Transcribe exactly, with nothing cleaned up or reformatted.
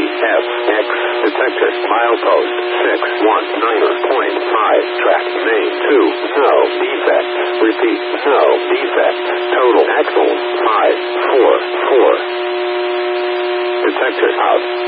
F X. Detector. Milepost six one nine point five. Track main two. No defect. Repeat. No defect. Total axles five four four. Detector out.